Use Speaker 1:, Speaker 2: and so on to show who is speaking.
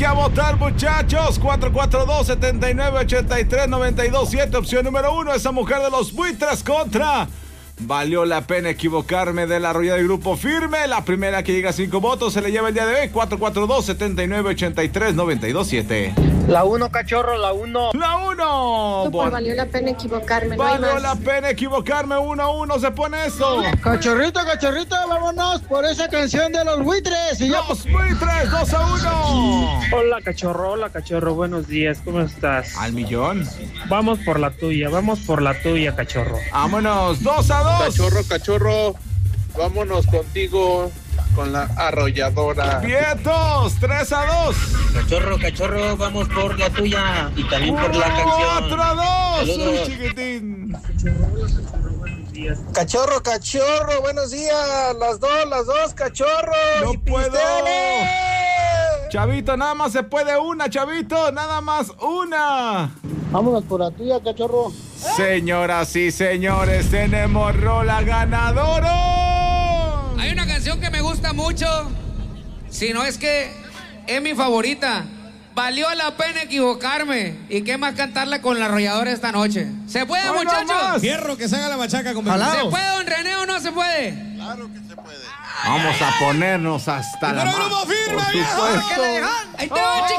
Speaker 1: que a votar, muchachos. 442-7983-927. Opción número 1, esa mujer de los buitres contra... Valió la pena equivocarme, de la arrollada del Grupo Firme. La primera que llega a 5 votos se le lleva el día de hoy. 442-7983-927.
Speaker 2: La 1, cachorro, la 1.
Speaker 1: La 1.
Speaker 3: Valió la pena equivocarme.
Speaker 1: Valió la pena equivocarme. 1-1 se pone esto.
Speaker 2: Cachorrito, vámonos por esa canción de los buitres.
Speaker 1: Los buitres, 2-1.
Speaker 4: Hola, cachorro, buenos días, ¿cómo estás?
Speaker 1: Al millón.
Speaker 4: Vamos por la tuya, cachorro.
Speaker 1: Vámonos, 2-2.
Speaker 5: Cachorro, vámonos contigo con la arrolladora.
Speaker 1: Vientos, 3-2.
Speaker 6: Cachorro, vamos por la tuya y también por la canción.
Speaker 1: 4-2, chiquitín.
Speaker 2: Cachorro, buenos días. Las dos, cachorro.
Speaker 1: No
Speaker 2: y
Speaker 1: puedo.
Speaker 2: pisteale.
Speaker 1: Chavito, nada más se puede una, chavito, nada más una.
Speaker 2: Vámonos por la tuya, cachorro.
Speaker 1: Señoras y señores, tenemos rola ganadora.
Speaker 7: Hay una canción que me gusta mucho, si no es que es mi favorita. Valió la pena equivocarme. ¿Y qué más cantarla con la arrolladora esta noche? ¿Se puede,
Speaker 1: ¡Ay,
Speaker 7: muchachos?
Speaker 1: nomás!
Speaker 8: Fierro, que se haga la machaca con
Speaker 7: ¿Se puede, don René, o no se puede?
Speaker 5: Claro que se puede.
Speaker 1: Vamos a ponernos hasta la
Speaker 8: ¡Pero Grupo Firme, viejo!
Speaker 1: supuesto.
Speaker 7: Ahí te va,